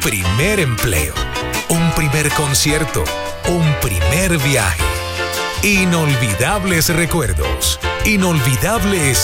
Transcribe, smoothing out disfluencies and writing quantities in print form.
primer empleo, un primer concierto, un primer viaje. Inolvidables recuerdos, inolvidables